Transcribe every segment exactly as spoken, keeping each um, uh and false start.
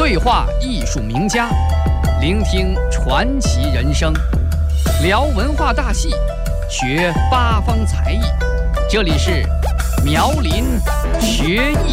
对话艺术名家，聆听传奇人生，聊文化大戏，学八方才艺。这里是苗林学艺。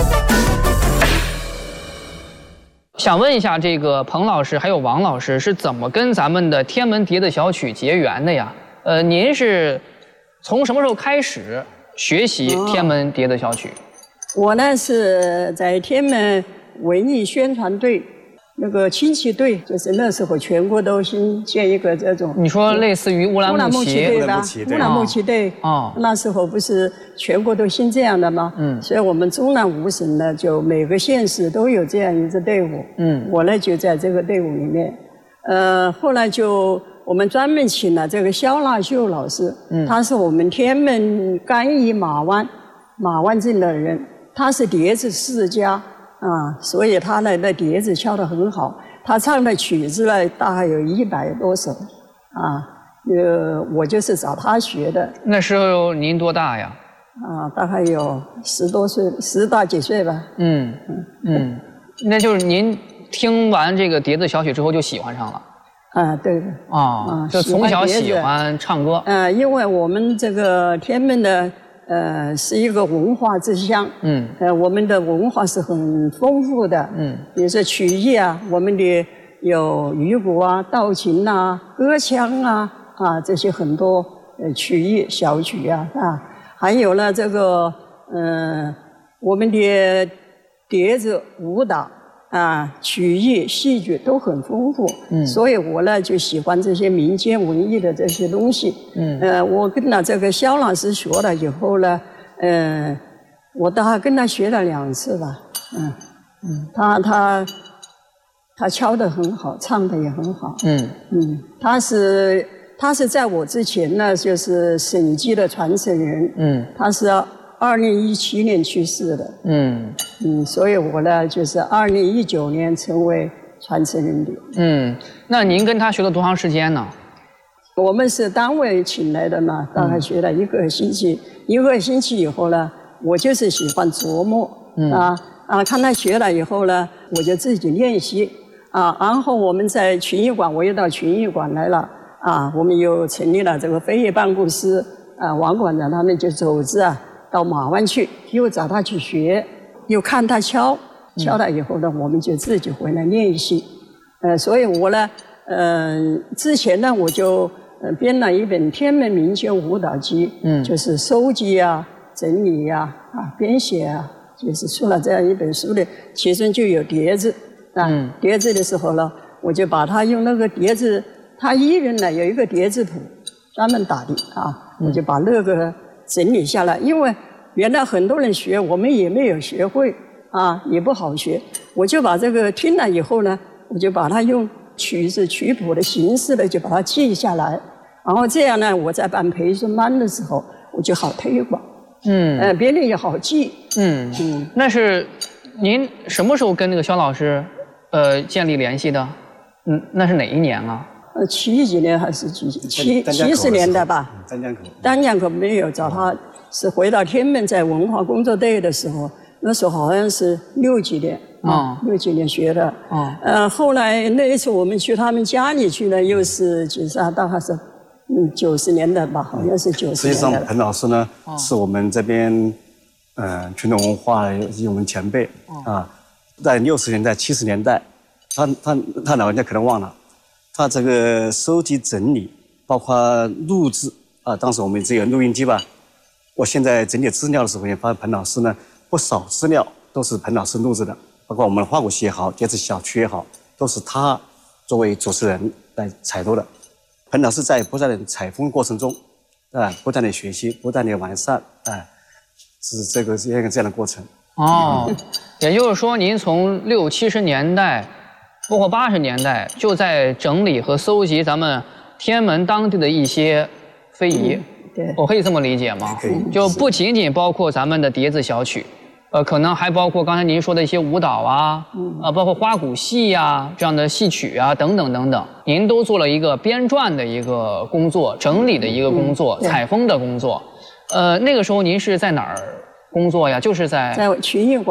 想问一下，这个彭老师还有王老师是怎么跟咱们的天门笛子小曲结缘的呀？呃，您是从什么时候开始学习天门笛子小曲？ 哦、我呢是在天门文艺宣传队。那个亲戚队，就是那时候全国都新建一个这种。 你说类似于乌兰牧骑队吧？乌兰牧骑队。哦。那时候不是全国都新这样的吗？嗯。所以我们中南五省呢，就每个县市都有这样一支队伍。嗯。我呢就在这个队伍里面。呃，后来就我们专门请了这个肖纳秀老师。嗯。他是我们天门甘邑马湾马湾镇的人，他是笛子世家。啊，所以他呢，那笛子敲得很好。他唱的曲子呢，大概有一百多首。啊，呃，我就是找他学的。 那时候您多大呀？ 啊，大概有十多岁，十大几岁吧。嗯嗯嗯，那就是您听完这个笛子小曲之后就喜欢上了。 啊，对的。 啊，啊就从小喜欢唱歌。 呃，因为我们这个天门的。呃，是一个文化之乡。嗯。呃，我们的文化是很丰富的。嗯。比如说曲艺啊，我们的有鱼鼓啊、道琴啊、歌腔啊啊这些很多呃曲艺小曲啊啊，还有呢这个呃我们的笛子、舞蹈啊、曲艺、戏剧都很丰富。嗯。所以我呢就喜欢这些民间文艺的这些东西。嗯。呃，我跟了这个肖老师学了以后呢，呃，我大概跟他学了两次吧。嗯嗯，他他他敲得很好，唱得也很好。嗯嗯，他是他是在我之前呢，就是审计的传承人。嗯，他是二零一七年去世的。嗯嗯，所以我呢就是二零一九年成为传承人的。嗯， 那您跟他学了多长时间呢？ 我们是单位请来的嘛，大概学了一个星期。嗯、一个星期以后呢，我就是喜欢琢磨。嗯、啊啊，看他学了以后呢，我就自己练习。啊，然后我们在群艺馆，我又到群艺馆来了。啊，我们又成立了这个飞跃办公室。啊，王馆长他们就组织啊。到马湾去，又找他去学，又看他敲，敲了以后呢，我们就自己回来练习。呃，所以我呢，呃，之前呢，我就呃编了一本《天门民间舞蹈集》，嗯，就是收集啊、整理呀、啊、啊编写啊，就是出了这样一本书的，其中就有碟子啊。嗯、碟子的时候呢，我就把它用那个碟子，他一人呢有一个碟子谱，专门打的啊，我就把那个。整理下来，因为原来很多人学，我们也没有学会啊，也不好学。我就把这个听了以后呢，我就把它用曲子曲谱的形式呢，就把它记下来。然后这样呢，我在办培训班的时候，我就好推广。嗯，呃，别人也好记。嗯嗯，那是您什么时候跟那个肖老师呃建立联系的？嗯，那是哪一年啊？ 呃，七几年还是几七七十年代吧？ 丹江口。 丹江口没有找他，是回到天门在文化工作队的时候，那时候好像是六几年啊，六几年学的。哦。呃，后来那一次我们去他们家里去呢，又是几十啊，大概是嗯九十年代吧，好像是九十年代。 实际上，彭老师呢，是我们这边呃传统文化以及我们前辈啊，在六十年代、七十年代，他他他老人家可能忘了。他这个收集整理，包括录制啊，当时我们只有录音机吧。我现在整理资料的时候，也发现彭老师呢，不少资料都是彭老师录制的，包括我们的花鼓戏也好，笛子小曲也好，都是他作为主持人来采录的。彭老师在不断的采风过程中，啊，不断的学习，不断的完善，啊，是这个这样这样的过程。 哦，也就是说，您从六七十年代。包括八十年代就在整理和搜集咱们天门当地的一些非遗，嗯、对，我可以这么理解吗？ 可以， 就不仅仅包括咱们的笛子小曲，呃，可能还包括刚才您说的一些舞蹈啊，嗯、呃，包括花鼓戏呀、啊、这样的戏曲啊等等等等，您都做了一个编撰的一个工作，整理的一个工作，嗯、采风的工作。呃，那个时候您是在哪儿工作呀？就是在在群艺馆。